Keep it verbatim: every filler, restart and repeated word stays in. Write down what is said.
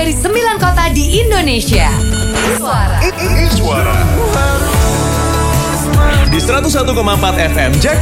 dari sembilan kota di Indonesia. Iswara. Iswara. Di seratus satu koma empat F M Jakarta.